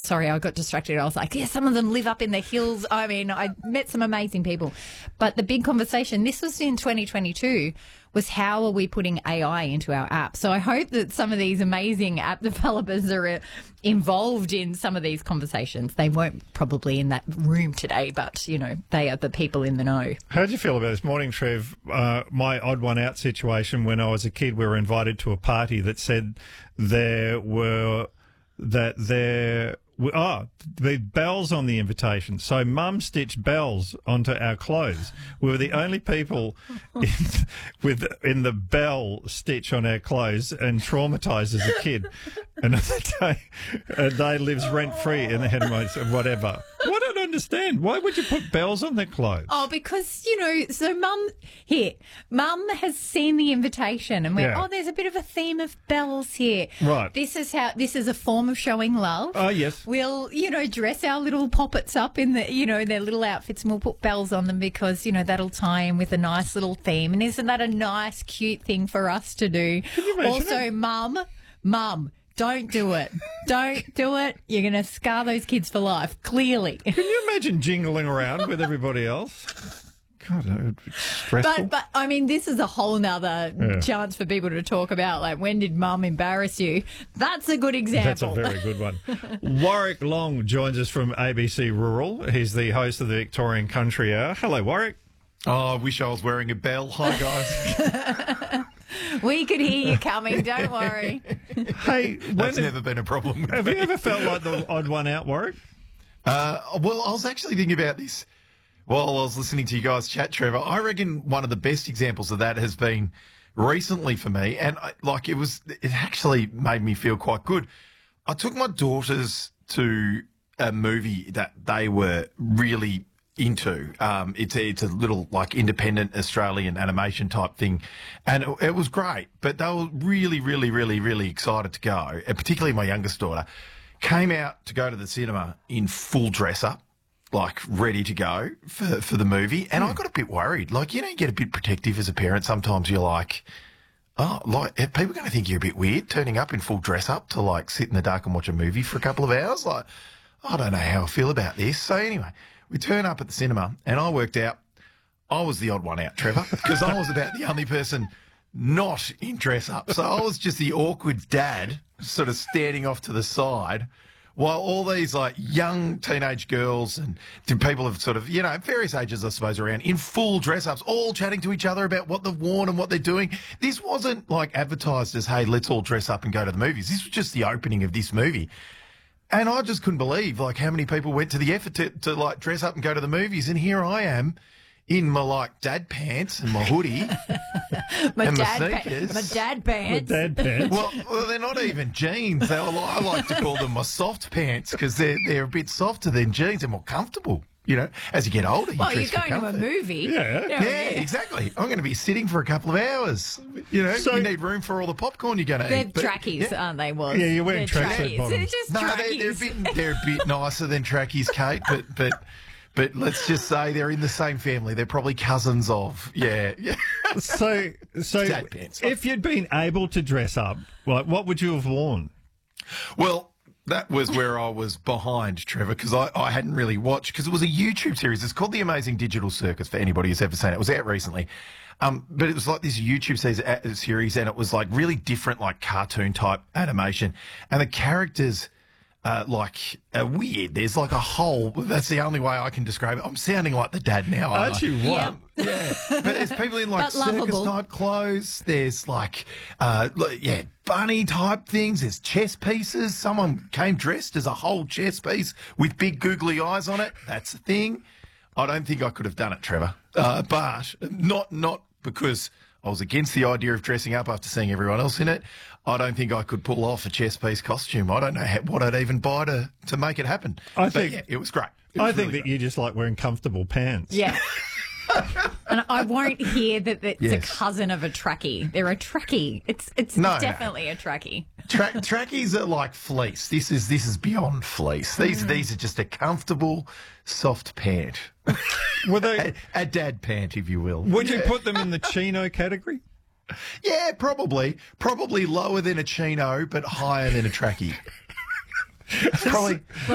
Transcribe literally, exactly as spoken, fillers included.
sorry, I got distracted. I was like, yeah, some of them live up in the hills. I mean, I met some amazing people. But the big conversation, this was in twenty twenty-two, was how are we putting A I into our app? So I hope that some of these amazing app developers are uh, involved in some of these conversations. They won't probably in that room today, but, you know, they are the people in the know. How did you feel about this morning, Trev? Uh, my odd one out situation when I was a kid, we were invited to a party that said there were, that there Oh, the bells on the invitation. So Mum stitched bells onto our clothes. We were the only people in, with in the bell stitch on our clothes and traumatised as a kid. And the day, a day lives rent-free in the head of my whatever. What I don't understand. Why would you put bells on their clothes? Oh, because, you know, so Mum, here, Mum has seen the invitation and went, Yeah. oh, there's a bit of a theme of bells here. Right. This is how, this is a form of showing love. Oh, yes. We'll, you know, dress our little poppets up in the, you know, their little outfits and we'll put bells on them because, you know, that'll tie in with a nice little theme. And isn't that a nice, cute thing for us to do? Can you imagine Also, it? Mum, Mum, don't do it. Don't do it. You're going to scar those kids for life, clearly. Can you imagine jingling around with everybody else? God, that would be stressful. But, but I mean, this is a whole nother Yeah. chance for people to talk about, like, when did Mum embarrass you? That's a good example. That's a very good one. Warwick Long joins us from A B C Rural. He's the host of the Victorian Country Hour. Hello, Warwick. Oh, I wish I was wearing a bell. Hi, guys. We could hear you coming, don't worry. Hey, when That's never been a problem with have me. you ever felt like the odd one out, Warwick? Uh, well, I was actually thinking about this while I was listening to you guys chat, Trevor. I reckon one of the best examples of that has been recently for me, and I, like it was, it actually made me feel quite good. I took my daughters to a movie that they were really into. Um, it's a, it's a little like independent Australian animation type thing, and it, it was great. But they were really, really, really, really excited to go, and particularly my youngest daughter came out to go to the cinema in full dress up, like ready to go for for the movie. And I got a bit worried. Like, you know, you get a bit protective as a parent. Sometimes you're like, oh, like, are people going to think you're a bit weird turning up in full dress up to like sit in the dark and watch a movie for a couple of hours? Like, I don't know how I feel about this. So anyway, we turn up at the cinema and I worked out I was the odd one out, Trevor, because I was about the only person not in dress up. So I was just the awkward dad sort of standing off to the side while all these like young teenage girls and people of sort of, you know, various ages, I suppose, around in full dress ups, all chatting to each other about what they've worn and what they're doing. This wasn't like advertised as, hey, let's all dress up and go to the movies. This was just the opening of this movie. And I just couldn't believe like how many people went to the effort to, to like dress up and go to the movies. And here I am in my like dad pants and my hoodie My and my dad, pa- sneakers. my dad pants. Dad pants. Well, well, they're not even jeans. They're, I like to call them my soft pants because they're, they're a bit softer than jeans. They're more comfortable, you know. As you get older, you Well, you're dress for going to a comfort. movie. Yeah. You know, Yeah, exactly. I'm going to be sitting for a couple of hours. You know, So- you need room for all the popcorn you're going to They're eat. But- trackies, yeah. aren't they, Was? Yeah, you're wearing They're tracksuit trackies. bottoms. They're just No, they're, trackies. they're, a bit, they're a bit nicer than trackies, Kate, but but but let's just say they're in the same family. They're probably cousins of. Yeah. yeah. So, so Dad pants. if you'd been able to dress up, like, what would you have worn? Well, that was where I was behind, Trevor, because I, I hadn't really watched, because it was a YouTube series. It's called The Amazing Digital Circus, for anybody who's ever seen it. It was out recently. Um, but it was like this YouTube series, uh, series, and it was like really different, like cartoon type animation. And the characters, uh, like, are weird. There's like a whole, that's the only way I can describe it. I'm sounding like the dad now. aren't Aren't I? you? What? Yeah. Yeah, but there's people in like But lovable. circus type clothes. There's like, uh, like, yeah, bunny type things. There's chess pieces. Someone came dressed as a whole chess piece with big googly eyes on it. That's a thing. I don't think I could have done it, Trevor. Uh, but not not because I was against the idea of dressing up after seeing everyone else in it. I don't think I could pull off a chess piece costume. I don't know how, what I'd even buy to, to make it happen. I But think- yeah, it was great. It I was think really that great. you just like wearing comfortable pants. Yeah. And I won't hear that it's Yes. a cousin of a trackie. They're a trackie. It's it's No, no. definitely a trackie. Tra- trackies are like fleece. This is this is beyond fleece. These these are just a comfortable, soft pant, Were they? a, a dad pant, if you will. Would you put them in the chino category? Yeah, probably, probably lower than a chino, but higher than a trackie. Probably